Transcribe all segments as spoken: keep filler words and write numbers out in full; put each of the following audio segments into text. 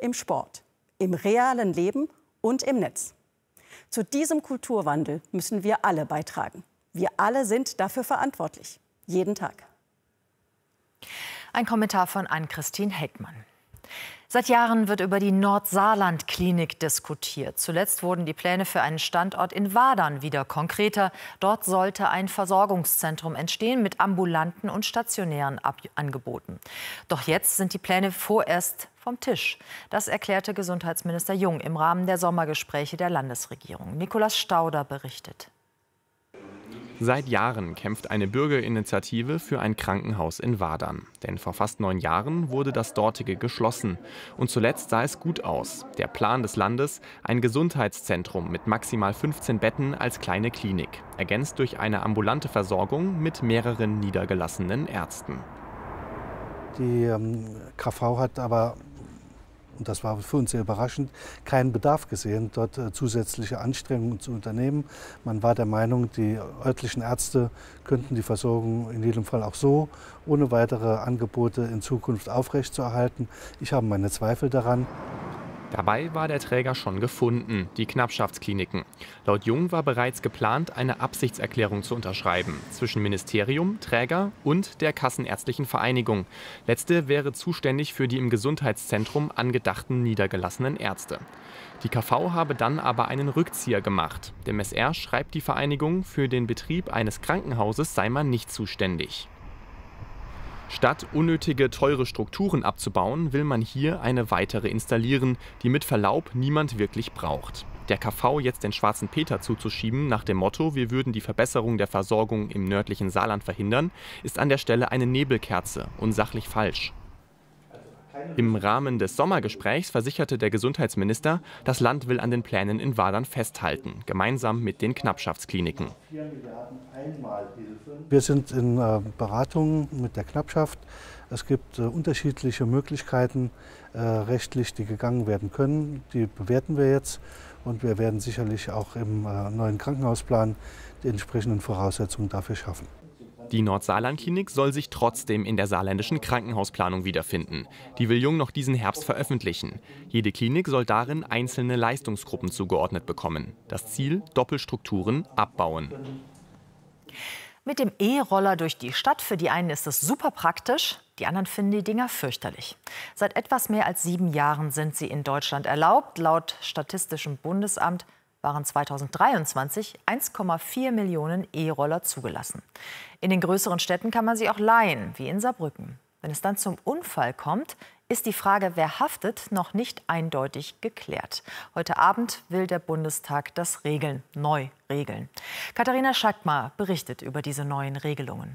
im Sport, im realen Leben und im Netz. Zu diesem Kulturwandel müssen wir alle beitragen. Wir alle sind dafür verantwortlich. Jeden Tag. Ein Kommentar von Ann-Christine Heckmann. Seit Jahren wird über die Nordsaarland-Klinik diskutiert. Zuletzt wurden die Pläne für einen Standort in Wadern wieder konkreter. Dort sollte ein Versorgungszentrum entstehen mit ambulanten und stationären Ab- Angeboten. Doch jetzt sind die Pläne vorerst vom Tisch. Das erklärte Gesundheitsminister Jung im Rahmen der Sommergespräche der Landesregierung. Nikolaus Stauder berichtet. Seit Jahren kämpft eine Bürgerinitiative für ein Krankenhaus in Wadern. Denn vor fast neun Jahren wurde das dortige geschlossen. Und zuletzt sah es gut aus. Der Plan des Landes, ein Gesundheitszentrum mit maximal fünfzehn Betten als kleine Klinik. Ergänzt durch eine ambulante Versorgung mit mehreren niedergelassenen Ärzten. Die ähm, K V hat aber, und das war für uns sehr überraschend, keinen Bedarf gesehen, dort äh, zusätzliche Anstrengungen zu unternehmen. Man war der Meinung, die örtlichen Ärzte könnten die Versorgung in jedem Fall auch so ohne weitere Angebote in Zukunft aufrechtzuerhalten. Ich habe meine Zweifel daran. Dabei war der Träger schon gefunden, die Knappschaftskliniken. Laut Jung war bereits geplant, eine Absichtserklärung zu unterschreiben zwischen Ministerium, Träger und der Kassenärztlichen Vereinigung. Letzte wäre zuständig für die im Gesundheitszentrum angedachten niedergelassenen Ärzte. Die K V habe dann aber einen Rückzieher gemacht. Dem S R schreibt die Vereinigung, für den Betrieb eines Krankenhauses sei man nicht zuständig. Statt unnötige, teure Strukturen abzubauen, will man hier eine weitere installieren, die mit Verlaub niemand wirklich braucht. Der K V jetzt den schwarzen Peter zuzuschieben, nach dem Motto, wir würden die Verbesserung der Versorgung im nördlichen Saarland verhindern, ist an der Stelle eine Nebelkerze und sachlich falsch. Im Rahmen des Sommergesprächs versicherte der Gesundheitsminister, das Land will an den Plänen in Wadern festhalten, gemeinsam mit den Knappschaftskliniken. Wir sind in äh, Beratungen mit der Knappschaft. Es gibt äh, unterschiedliche Möglichkeiten äh, rechtlich, die gegangen werden können. Die bewerten wir jetzt und wir werden sicherlich auch im äh, neuen Krankenhausplan die entsprechenden Voraussetzungen dafür schaffen. Die Nordsaarland-Klinik soll sich trotzdem in der saarländischen Krankenhausplanung wiederfinden. Die will Jung noch diesen Herbst veröffentlichen. Jede Klinik soll darin einzelne Leistungsgruppen zugeordnet bekommen. Das Ziel: Doppelstrukturen abbauen. Mit dem E-Roller durch die Stadt, für die einen ist es super praktisch, die anderen finden die Dinger fürchterlich. Seit etwas mehr als sieben Jahren sind sie in Deutschland erlaubt. Laut Statistischem Bundesamt waren zweitausenddreiundzwanzig eins Komma vier Millionen E-Roller zugelassen. In den größeren Städten kann man sie auch leihen, wie in Saarbrücken. Wenn es dann zum Unfall kommt, ist die Frage, wer haftet, noch nicht eindeutig geklärt. Heute Abend will der Bundestag das regeln, neu regeln. Katharina Schackmar berichtet über diese neuen Regelungen.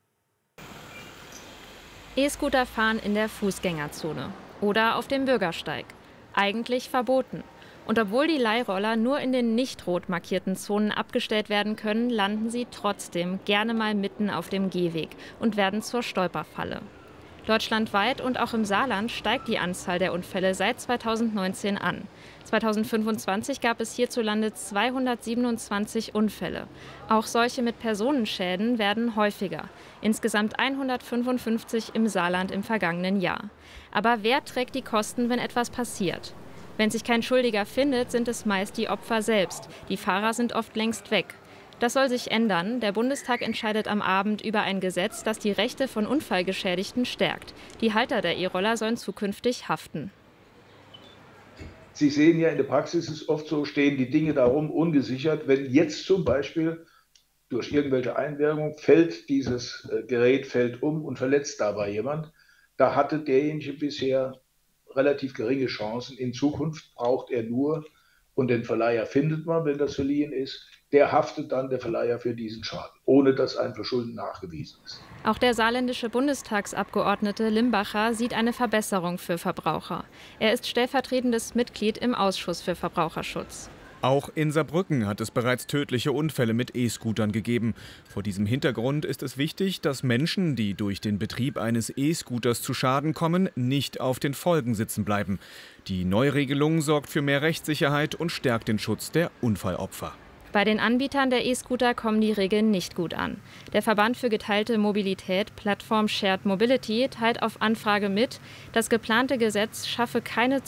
E-Scooter fahren in der Fußgängerzone oder auf dem Bürgersteig. Eigentlich verboten. Und obwohl die Leihroller nur in den nicht rot markierten Zonen abgestellt werden können, landen sie trotzdem gerne mal mitten auf dem Gehweg und werden zur Stolperfalle. Deutschlandweit und auch im Saarland steigt die Anzahl der Unfälle seit zweitausendneunzehn an. zweitausendfünfundzwanzig gab es hierzulande zweihundertsiebenundzwanzig Unfälle. Auch solche mit Personenschäden werden häufiger. Insgesamt hundertfünfundfünfzig im Saarland im vergangenen Jahr. Aber wer trägt die Kosten, wenn etwas passiert? Wenn sich kein Schuldiger findet, sind es meist die Opfer selbst. Die Fahrer sind oft längst weg. Das soll sich ändern. Der Bundestag entscheidet am Abend über ein Gesetz, das die Rechte von Unfallgeschädigten stärkt. Die Halter der E-Roller sollen zukünftig haften. Sie sehen ja, in der Praxis ist es oft so, stehen die Dinge darum ungesichert. Wenn jetzt zum Beispiel durch irgendwelche Einwirkung fällt dieses Gerät fällt um und verletzt dabei jemand, da hatte derjenige bisher relativ geringe Chancen. In Zukunft braucht er nur, und den Verleiher findet man, wenn das verliehen ist, der haftet dann, der Verleiher, für diesen Schaden, ohne dass ein Verschulden nachgewiesen ist. Auch der saarländische Bundestagsabgeordnete Limbacher sieht eine Verbesserung für Verbraucher. Er ist stellvertretendes Mitglied im Ausschuss für Verbraucherschutz. Auch in Saarbrücken hat es bereits tödliche Unfälle mit E-Scootern gegeben. Vor diesem Hintergrund ist es wichtig, dass Menschen, die durch den Betrieb eines E-Scooters zu Schaden kommen, nicht auf den Folgen sitzen bleiben. Die Neuregelung sorgt für mehr Rechtssicherheit und stärkt den Schutz der Unfallopfer. Bei den Anbietern der E-Scooter kommen die Regeln nicht gut an. Der Verband für geteilte Mobilität, Plattform Shared Mobility, teilt auf Anfrage mit, das geplante Gesetz schaffe keine